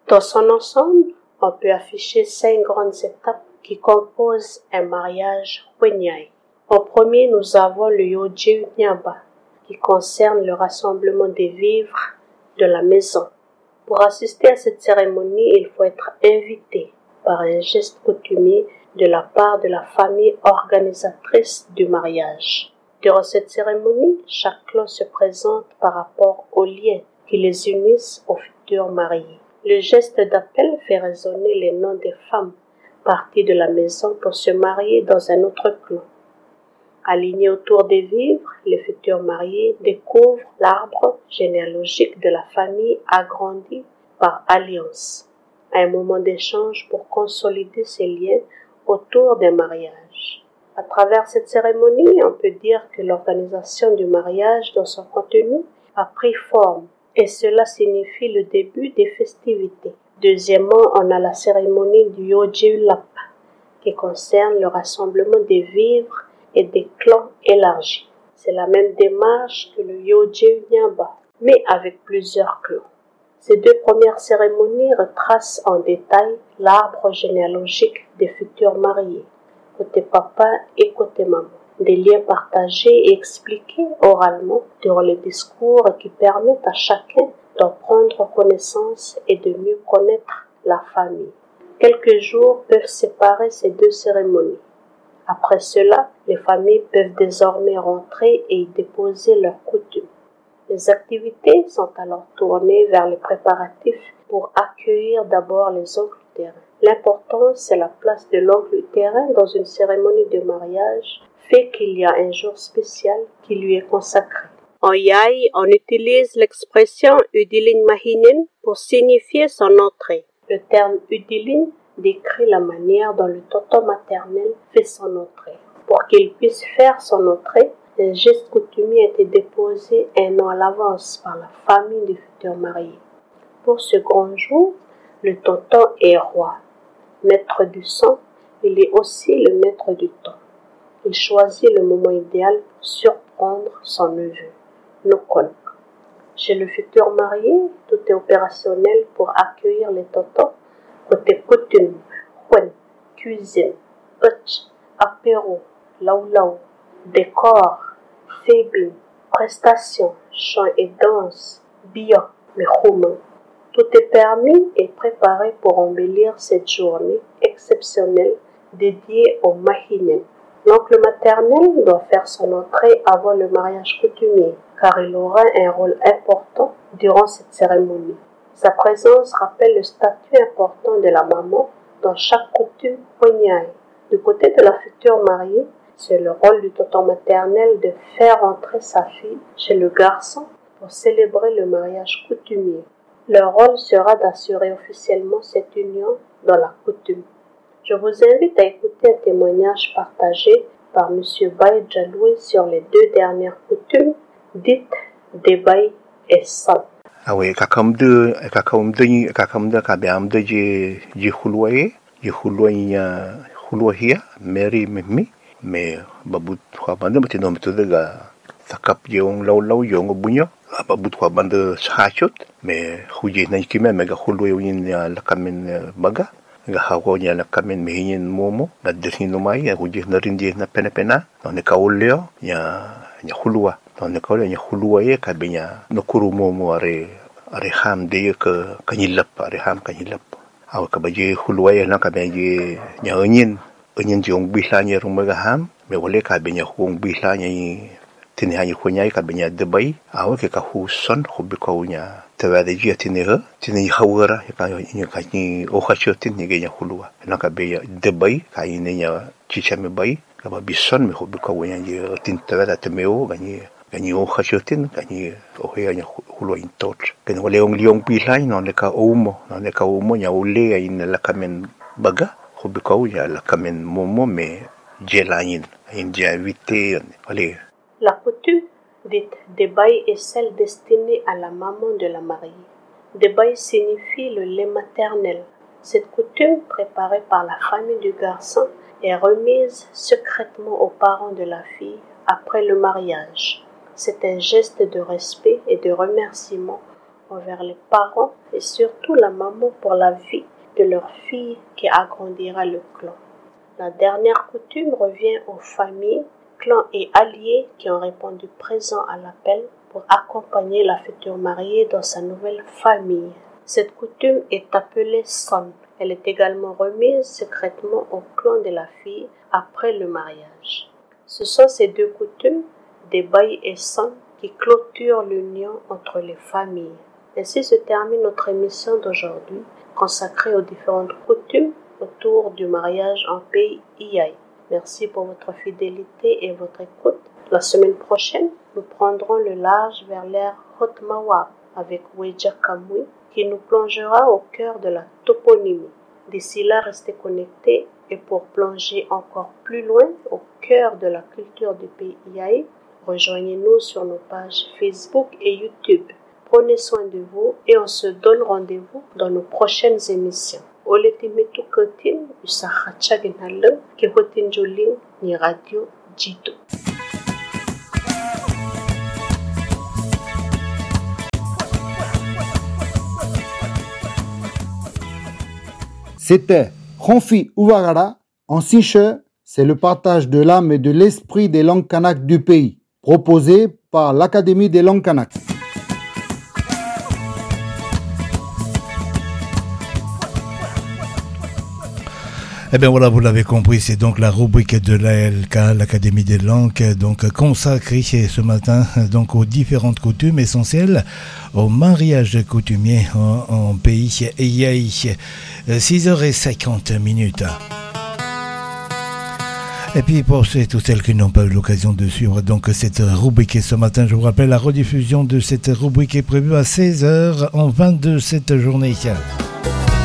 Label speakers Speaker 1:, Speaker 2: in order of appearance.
Speaker 1: Dans son ensemble, on peut afficher 5 grandes étapes qui composent un mariage Wenyai. En premier, nous avons le Yojiu Nyaba, qui concerne le rassemblement des vivres de la maison. Pour assister à cette cérémonie, il faut être invité par un geste coutumier de la part de la famille organisatrice du mariage. Durant cette cérémonie, chaque clan se présente par rapport aux liens qui les unissent aux futurs mariés. Le geste d'appel fait résonner les noms des femmes parties de la maison pour se marier dans un autre clan. Alignés autour des vivres, les futurs mariés découvrent l'arbre généalogique de la famille agrandi par alliance, un moment d'échange pour consolider ces liens autour d'un mariage. À travers cette cérémonie, on peut dire que l'organisation du mariage dans son contenu a pris forme et cela signifie le début des festivités. Deuxièmement, on a la cérémonie du Yojiu Lap qui concerne le rassemblement des vivres et des clans élargis. C'est la même démarche que le Yojiu Nyaba, mais avec plusieurs clans. Ces 2 premières cérémonies retracent en détail l'arbre généalogique des futurs mariés, côté papa et côté maman. Des liens partagés et expliqués oralement durant les discours qui permettent à chacun d'en prendre connaissance et de mieux connaître la famille. Quelques jours peuvent séparer ces 2 cérémonies. Après cela, les familles peuvent désormais rentrer et y déposer leurs coutumes. Les activités sont alors tournées vers les préparatifs pour accueillir d'abord les oncles terrains. L'important, c'est la place de l'oncle terrain dans une cérémonie de mariage, fait qu'il y a un jour spécial qui lui est consacré. En Yai, on utilise l'expression Udilin Mahinin pour signifier son entrée. Le terme Udilin décrit la manière dont le tonton maternel fait son entrée. Pour qu'il puisse faire son entrée, un geste coutumier a été déposé un an à l'avance par la famille du futur marié. Pour ce grand jour, le tonton est roi. Maître du sang, il est aussi le maître du temps. Il choisit le moment idéal pour surprendre son neveu, Nokon. Chez le futur marié, tout est opérationnel pour accueillir les tontons. Côté coutume, cuisine, apéro, laulau, décor, fébine, prestations, chant et danse, bio, mehumo. Tout est permis et préparé pour embellir cette journée exceptionnelle dédiée au mahinen. L'oncle maternel doit faire son entrée avant le mariage coutumier, car il aura un rôle important durant cette cérémonie. Sa présence rappelle le statut important de la maman dans chaque coutume Wenyai. Du côté de la future mariée, c'est le rôle du tonton maternel de faire entrer sa fille chez le garçon pour célébrer le mariage coutumier. Leur rôle sera d'assurer officiellement cette union dans la coutume. Je vous invite à écouter un témoignage partagé par M. Baye Jaloui sur les 2 dernières coutumes dites Debay et Sal.
Speaker 2: Awe kakamde kabiamde je hulwaia Mary Mimi me babut khwabande matino mtudega sakap yong law yong bunyo babut khwabande shachot me khuje na kime mega hulwain ya lakamen baga ga hawo ya lakamen mehin momo na desino mai khuje na rindi na pena ne kaulio ya hulwa ne kaulio ya hulwa ye kabenya no kuru momo are ham de ke kanyilap are ham kanyilap aw kabaje hulwa ya na kabaje nya onyin jong bihlanya rumaga ham me wale kabenya hung bihlanya tini hanyi khonyai kabenya debai aw ke ka huson khubikawnya tawade ji tini hawara ka ni okhachotin ni genya hulwa na kabeya debai ka nya chichame bai ka bison me khubikawnya ji tin tawada temeo gani okhachotin gani ohya hulwa intot ken wale liong bihlanya no ne ka umo nya ule in la kamen baga khubikawnya la kamen momo me jelanin india invité allez.
Speaker 1: La coutume dite Debay est celle destinée à la maman de la mariée. Debay signifie le lait maternel. Cette coutume, préparée par la famille du garçon, est remise secrètement aux parents de la fille après le mariage. C'est un geste de respect et de remerciement envers les parents et surtout la maman pour la vie de leur fille qui agrandira le clan. La dernière coutume revient aux familles, clans et alliés qui ont répondu présent à l'appel pour accompagner la future mariée dans sa nouvelle famille. Cette coutume est appelée son. Elle est également remise secrètement au clan de la fille après le mariage. Ce sont ces deux coutumes, des bail et son, qui clôturent l'union entre les familles. Ainsi se termine notre émission d'aujourd'hui, consacrée aux différentes coutumes autour du mariage en pays Iyaï. Merci pour votre fidélité et votre écoute. La semaine prochaine, nous prendrons le large vers l'ère Hotmawab avec Weja Kamui qui nous plongera au cœur de la toponymie. D'ici là, restez connectés et pour plonger encore plus loin au cœur de la culture du pays Iyaï, rejoignez-nous sur nos pages Facebook et YouTube. Prenez soin de vous et on se donne rendez-vous dans nos prochaines émissions. Oletimetu Kotin, Usahachagenale, Kehotin Joling, ni Radio Jito.
Speaker 3: C'était Ronfi Ouagara. En Sinche, c'est le partage de l'âme et de l'esprit des langues kanak du pays, proposé par l'Académie des langues kanak.
Speaker 4: Eh bien voilà, vous l'avez compris, c'est donc la rubrique de l'ALK, l'Académie des langues, donc consacrée ce matin donc aux différentes coutumes essentielles au mariage coutumier en pays Iyaï. 6h50. Et puis pour toutes celles qui n'ont pas eu l'occasion de suivre donc cette rubrique ce matin, je vous rappelle la rediffusion de cette rubrique est prévue à 16h en 22 cette journée.